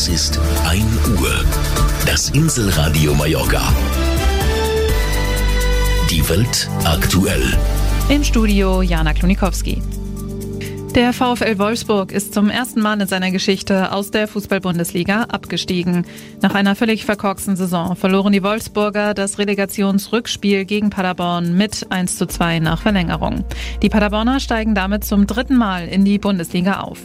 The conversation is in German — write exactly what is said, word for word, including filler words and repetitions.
Es ist ein Uhr. Das Inselradio Mallorca. Die Welt aktuell. Im Studio Jana Klonikowski. Der VfL Wolfsburg ist zum ersten Mal in seiner Geschichte aus der Fußball-Bundesliga abgestiegen. Nach einer völlig verkorksten Saison verloren die Wolfsburger das Relegationsrückspiel gegen Paderborn mit eins zu zwei nach Verlängerung. Die Paderborner steigen damit zum dritten Mal in die Bundesliga auf.